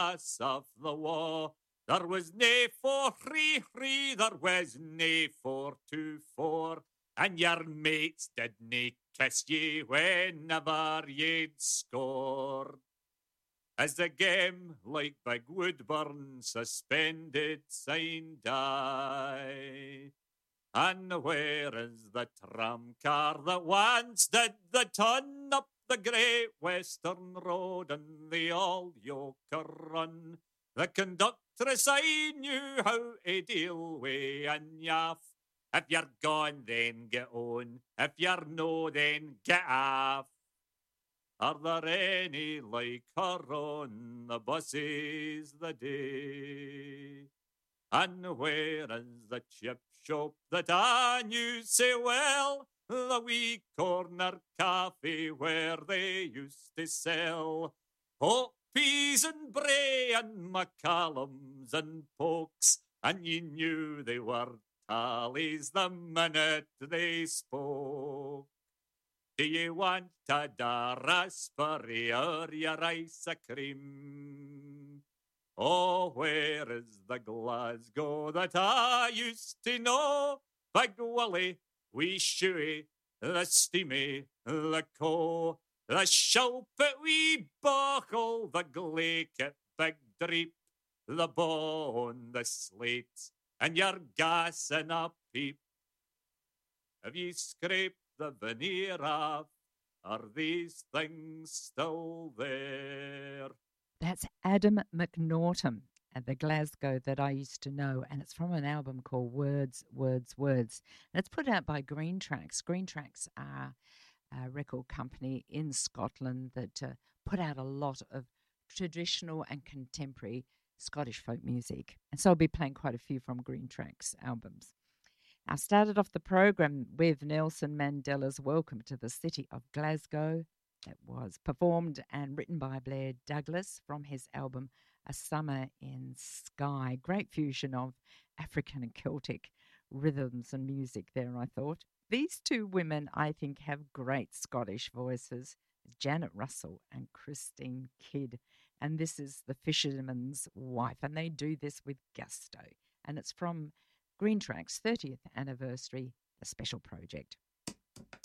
of the war. There was nae 4-3-3, there was nae 4-2-4, and your mates didn't kiss ye whenever you'd scored. As the game, like Big Woodburn, suspended signed die. And where is the tram car that once did the ton up the Great Western Road and the Old Yoker Run? The conductress I knew how to deal wi' and yaff. If you're gone, then get on. If you're no, then get off. Are there any like her on the buses the day? And where is the chip shop that I knew so well? The wee corner cafe where they used to sell hot peas and bray and macallums and pokes, and you knew they were tallies the minute they spoke. Do you want a raspberry or your ice cream? Oh, where is the Glasgow that I used to know? Big Willie, wee Shoey, the Steamy, the Co, the Shulpit, wee Buckle, the Glaket, Big Dreep, the Bone, the Slate, and your gas and a peep. Have you scraped the veneer off? Are these things still there? That's Adam McNaughton at the Glasgow that I used to know, and it's from an album called Words, Words, Words. And it's put out by Green Tracks. Green Tracks are a record company in Scotland that put out a lot of traditional and contemporary Scottish folk music. And so I'll be playing quite a few from Green Tracks albums. I started off the program with Nelson Mandela's Welcome to the City of Glasgow. That was performed and written by Blair Douglas from his album A Summer in Skye. Great fusion of African and Celtic rhythms and music there, I thought. These two women, I think, have great Scottish voices, Janet Russell and Christine Kidd. And this is The Fisherman's Wife, and they do this with gusto. And it's from Green Tracks' 30th anniversary, the special project.